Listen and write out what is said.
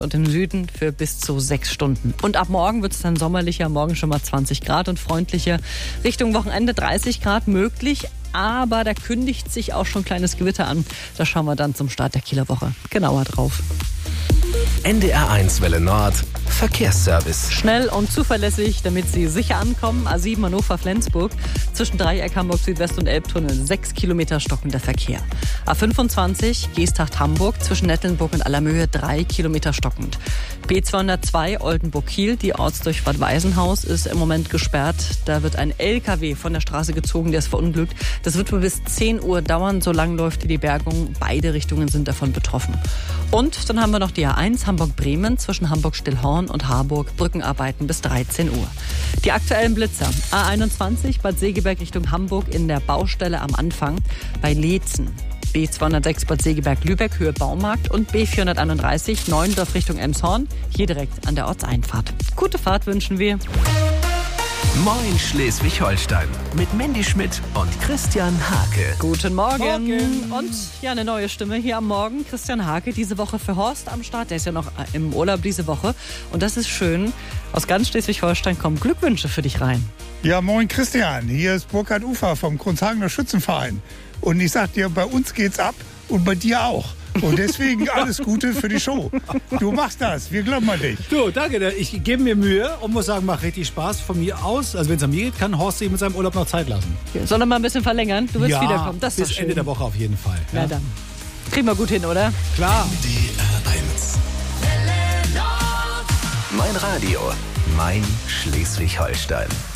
und im Süden für bis zu 6 Stunden. Und ab morgen wird es dann sommerlicher, morgen schon mal 20 Grad und freundlicher. Richtung Wochenende 30 Grad möglich, aber da kündigt sich auch schon ein kleines Gewitter an. Da schauen wir dann zum Start der Kieler Woche genauer drauf. NDR1 Welle Nord Verkehrsservice. Schnell und zuverlässig, damit Sie sicher ankommen. A7 Hannover-Flensburg. Zwischen Dreieck Hamburg-Südwest und Elbtunnel 6 Kilometer stockender Verkehr. A25 Geesthacht-Hamburg. Zwischen Nettelnburg und Allermöhe 3 Kilometer stockend. B202 Oldenburg-Kiel. Die Ortsdurchfahrt Waisenhaus ist im Moment gesperrt. Da wird ein LKW von der Straße gezogen, der ist verunglückt. Das wird wohl bis 10 Uhr dauern. So lang läuft die Bergung. Beide Richtungen sind davon betroffen. Und dann haben wir noch die A1 Hamburg-Bremen zwischen Hamburg-Stillhorn und Harburg. Brückenarbeiten bis 13 Uhr. Die aktuellen Blitzer. A21 Bad Segeberg Richtung Hamburg in der Baustelle am Anfang bei Leetzen. B206 Bad Segeberg-Lübeck Höhe Baumarkt und B431 Neuendorf Richtung Emshorn, hier direkt an der Ortseinfahrt. Gute Fahrt wünschen wir. Moin Schleswig-Holstein mit Mandy Schmidt und Christian Hake. Guten Morgen. Und ja, eine neue Stimme hier am Morgen. Christian Hake, diese Woche für Horst am Start. Der ist ja noch im Urlaub diese Woche. Und das ist schön. Aus ganz Schleswig-Holstein kommen Glückwünsche für dich rein. Ja, moin Christian. Hier ist Burkhard Ufer vom Kronshagener Schützenverein. Und ich sag dir, bei uns geht's ab und bei dir auch. Und deswegen alles Gute für die Show. Du machst das, wir glauben an dich. Du, danke. Ich gebe mir Mühe und muss sagen, macht richtig Spaß von mir aus. Also wenn es an mir geht, kann Horst sich mit seinem Urlaub noch Zeit lassen. Sollen wir mal ein bisschen verlängern? Du willst wiederkommen. Das ist bis Ende der Woche auf jeden Fall. Na dann. Kriegen wir gut hin, oder? Klar. NDR1. Mein Radio, mein Schleswig-Holstein.